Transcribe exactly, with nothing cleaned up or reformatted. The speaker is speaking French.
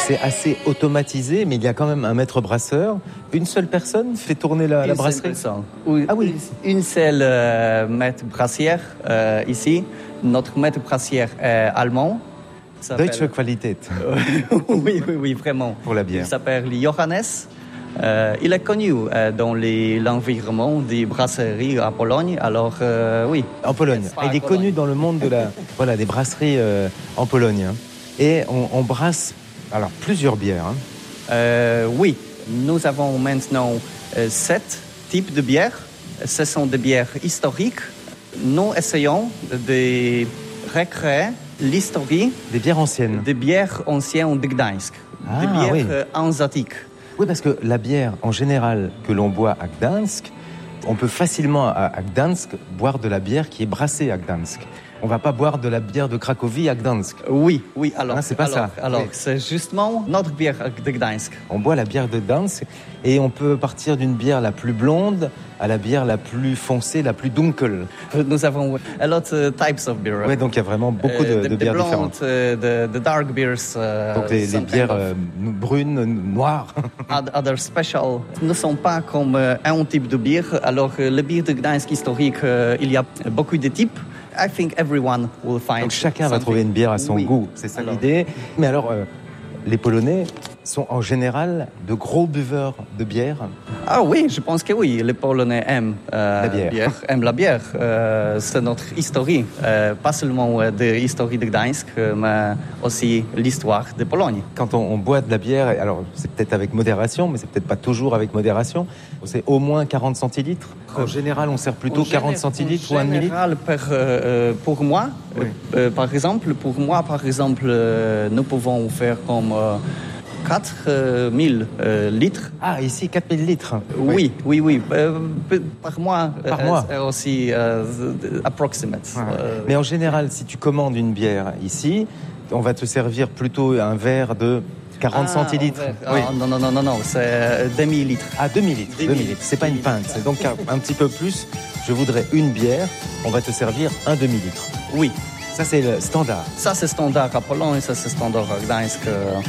c'est assez automatisé, mais il y a quand même un maître brasseur. Une seule personne fait tourner la, la brasserie. Oui, ah oui. Une seule euh, maître brassière euh, ici. Notre maître brassière est allemand. Deutsche Qualität. oui, oui, oui, vraiment. Pour la bière. Il s'appelle Johannes. Euh, il est connu euh, dans les, l'environnement des brasseries en Pologne, alors euh, oui. En Pologne. Il est connu dans le monde de la, voilà, des brasseries euh, en Pologne. Hein. Et on, on brasse alors, plusieurs bières. Hein. Euh, oui, nous avons maintenant euh, sept types de bières. Ce sont des bières historiques. Nous essayons de recréer l'histoire des bières anciennes. Des bières anciennes de Gdańsk. Ah, des bières oui. euh, hanséatiques. Oui, parce que la bière, en général, que l'on boit à Gdańsk, on peut facilement, à, à Gdańsk, boire de la bière qui est brassée à Gdańsk. On ne va pas boire de la bière de Cracovie à Gdańsk. Oui, oui, alors, hein, c'est pas alors, ça. Alors, oui. c'est justement notre bière de Gdańsk. On boit la bière de Gdańsk et on peut partir d'une bière la plus blonde à la bière la plus foncée, la plus dunkel. Nous avons a lot of types of beer. Oui, donc il y a vraiment beaucoup de, uh, the, de bières the blonde, différentes. Uh, the, the dark beers. Uh, donc les, les bières euh, brunes, noires. Other special. Nous ne sommes pas comme uh, un type de bière. Alors uh, le bière de Gdańsk historique, uh, il y a beaucoup de types. I think everyone will find. Donc chacun something. va trouver une bière à son oui. goût, c'est ça alors. l'idée. Mais alors, euh, les Polonais sont en général de gros buveurs de bière. Ah oui, je pense que oui. Les Polonais aiment euh, la bière. bière, aiment la bière. Euh, c'est notre histoire, euh, pas seulement de l'histoire de Gdańsk, mais aussi l'histoire de Pologne. Quand on, on boit de la bière, alors c'est peut-être avec modération, mais c'est peut-être pas toujours avec modération. C'est au moins quarante centilitres. En général, on sert plutôt en quarante général, centilitres en ou un demi-litre. général, pour, euh, pour moi, oui. euh, par exemple, pour moi, par exemple, euh, nous pouvons faire comme euh, quatre mille euh, litres. Ah, ici, quatre mille litres. Oui, oui, oui. Euh, par mois. Par euh, mois. C'est aussi euh, approximate. Ah. Euh, Mais en général, si tu commandes une bière ici, on va te servir plutôt un verre de quarante ah, centilitres. Oui. Ah, non, non, non, non, non, c'est demi-litre. Ah, demi-litre. Demi-litre. C'est pas une pinte. C'est donc un, un petit peu plus. Je voudrais une bière. On va te servir un demi-litre. Oui. Ça, c'est le standard. Ça, c'est standard à Pologne. Ça, c'est standard à Gdańsk.